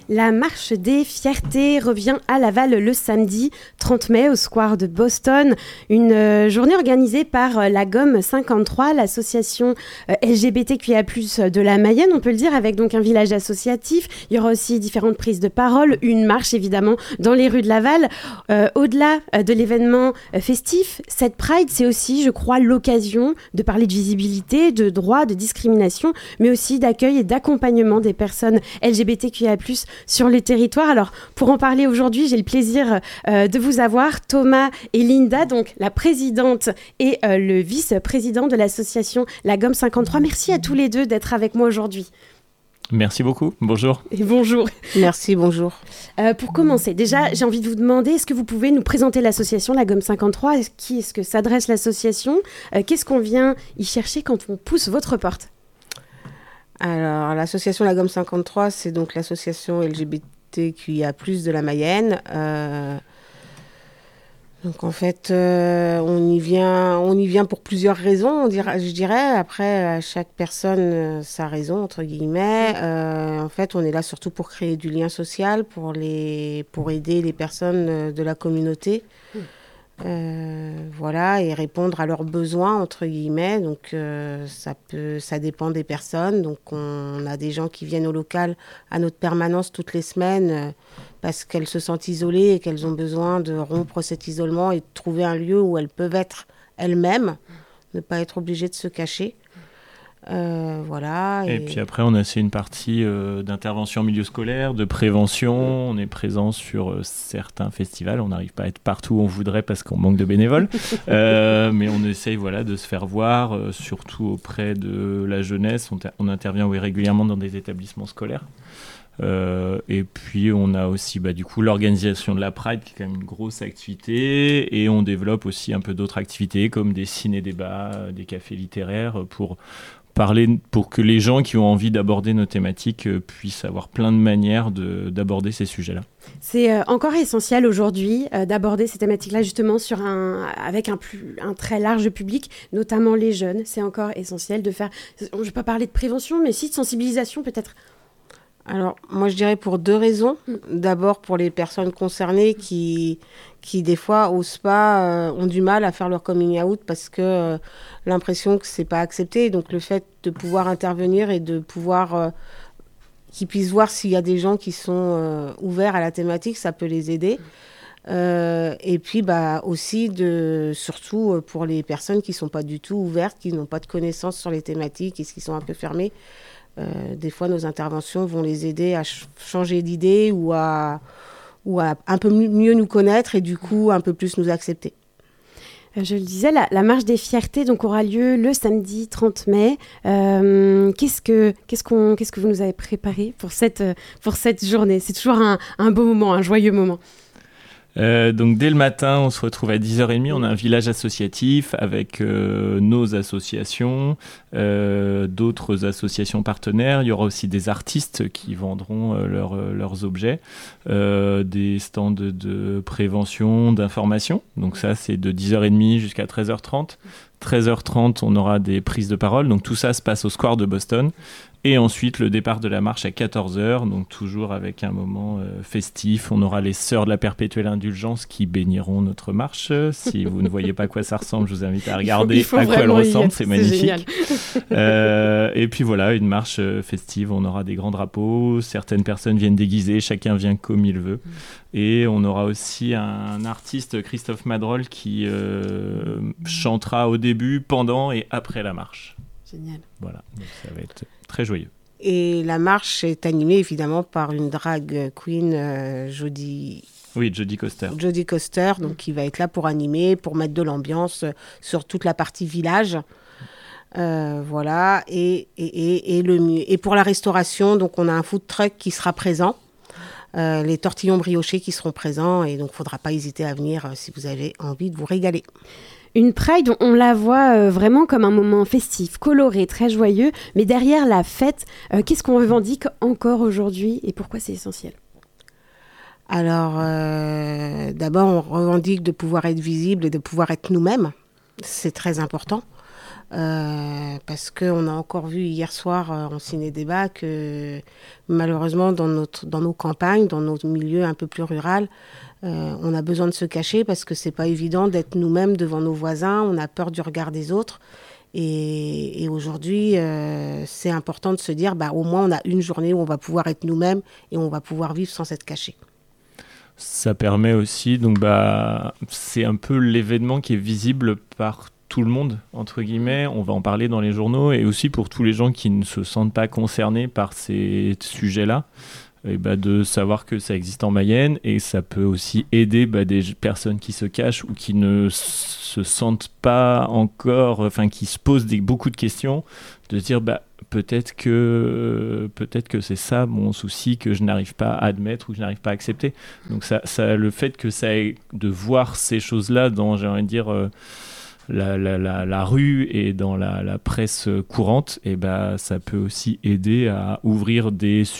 La marche des fiertés revient à Laval le samedi 30 mai au square de Boston. Une journée organisée par la GOM 53, l'association LGBTQIA+, de la Mayenne, on peut le dire, avec donc un village associatif. Il y aura aussi différentes prises de parole, une marche évidemment dans les rues de Laval. Au-delà de l'événement festif, cette Pride, c'est aussi, je crois, l'occasion de parler de visibilité, de droits, de discrimination, mais aussi d'accueil et d'accompagnement des personnes LGBTQIA+, sur les territoires. Alors, pour en parler aujourd'hui, j'ai le plaisir de vous avoir, Thomas et Linda, donc la présidente et le vice-président de l'association La GOM 53. Merci à tous les deux d'être avec moi aujourd'hui. Merci beaucoup. Bonjour. Et bonjour. Merci, bonjour. Pour commencer, déjà, j'ai envie de vous demander, est-ce que vous pouvez nous présenter l'association La GOM 53 ? Qui est-ce que s'adresse l'association ? Qu'est-ce qu'on vient y chercher quand on pousse votre porte ? Alors, l'association La GOM 53, c'est donc l'association LGBTQIA+, de la Mayenne. Donc, en fait, on y vient pour plusieurs raisons, je dirais. Après, chaque personne, sa raison, entre guillemets. En fait, on est là surtout pour créer du lien social, pour aider les personnes de la communauté. Voilà, et répondre à leurs besoins, entre guillemets. Donc, ça dépend des personnes. Donc, on a des gens qui viennent au local à notre permanence toutes les semaines parce qu'elles se sentent isolées et qu'elles ont besoin de rompre cet isolement et de trouver un lieu où elles peuvent être elles-mêmes, ne pas être obligées de se cacher. Voilà. Et puis après, on a aussi une partie d'intervention en milieu scolaire, de prévention. On est présent sur certains festivals. On n'arrive pas à être partout où on voudrait parce qu'on manque de bénévoles. Mais on essaye de se faire voir, surtout auprès de la jeunesse. On intervient régulièrement dans des établissements scolaires. Et puis on a aussi du coup l'organisation de la Pride qui est quand même une grosse activité, et on développe aussi un peu d'autres activités comme des ciné-débats, des cafés littéraires pour que les gens qui ont envie d'aborder nos thématiques puissent avoir plein de manières d'aborder ces sujets-là. C'est encore essentiel aujourd'hui d'aborder ces thématiques-là justement avec un très large public, notamment les jeunes. C'est encore essentiel de faire, je ne vais pas parler de prévention, mais si de sensibilisation peut-être. Alors, moi, je dirais pour deux raisons. D'abord, pour les personnes concernées qui des fois, osent pas, ont du mal à faire leur coming out parce que l'impression que c'est pas accepté. Donc, le fait de pouvoir intervenir et de pouvoir qu'ils puissent voir s'il y a des gens qui sont ouverts à la thématique, ça peut les aider. Et puis, aussi, surtout pour les personnes qui sont pas du tout ouvertes, qui n'ont pas de connaissances sur les thématiques et qui sont un peu fermées. Des fois, nos interventions vont les aider à changer d'idée ou à un peu mieux nous connaître et du coup, un peu plus nous accepter. Je le disais, la marche des fiertés donc, aura lieu le samedi 30 mai. Qu'est-ce que vous nous avez préparé pour cette journée ? C'est toujours un beau moment, un joyeux moment. Donc dès le matin, on se retrouve à 10h30, on a un village associatif avec nos associations, d'autres associations partenaires. Il y aura aussi des artistes qui vendront leurs objets, des stands de prévention, d'information. Donc ça, c'est de 10h30 jusqu'à 13h30. 13h30, on aura des prises de parole. Donc tout ça se passe au square de Boston. Et ensuite, le départ de la marche à 14h, donc toujours avec un moment festif. On aura les Sœurs de la Perpétuelle Indulgence qui béniront notre marche. Si vous ne voyez pas à quoi ça ressemble, je vous invite à regarder à quoi elle ressemble. C'est magnifique. Et puis voilà, une marche festive. On aura des grands drapeaux. Certaines personnes viennent déguisées. Chacun vient comme il veut. Et on aura aussi un artiste, Christophe Madrol, qui chantera au début, pendant et après la marche. Génial. Voilà, donc ça va être très joyeux. Et la marche est animée évidemment par une drag queen, Jodie Coster. Jodie Coster, donc qui va être là pour animer, pour mettre de l'ambiance sur toute la partie village. Voilà. Et pour la restauration, donc on a un food truck qui sera présent. Les tortillons briochés qui seront présents. Et donc, il ne faudra pas hésiter à venir si vous avez envie de vous régaler. Une Pride, on la voit vraiment comme un moment festif, coloré, très joyeux. Mais derrière la fête, qu'est-ce qu'on revendique encore aujourd'hui et pourquoi c'est essentiel ? Alors, d'abord, on revendique de pouvoir être visible et de pouvoir être nous-mêmes. C'est très important. parce qu'on a encore vu hier soir en ciné-débat que malheureusement dans nos campagnes, dans nos milieux un peu plus ruraux, on a besoin de se cacher parce que c'est pas évident d'être nous-mêmes devant nos voisins, on a peur du regard des autres. Et aujourd'hui, c'est important de se dire, au moins on a une journée où on va pouvoir être nous-mêmes et on va pouvoir vivre sans être caché. Ça permet aussi, donc c'est un peu l'événement qui est visible par tout le monde, entre guillemets. On va en parler dans les journaux et aussi pour tous les gens qui ne se sentent pas concernés par ces sujets-là. Et de savoir que ça existe en Mayenne, et ça peut aussi aider des personnes qui se cachent ou qui ne se sentent pas encore, qui se posent beaucoup de questions, de se dire peut-être que c'est ça mon souci que je n'arrive pas à admettre ou que je n'arrive pas à accepter. Donc ça le fait que ça ait, de voir ces choses-là dans, j'ai envie de dire, la rue et dans la presse courante, et ça peut aussi aider à ouvrir des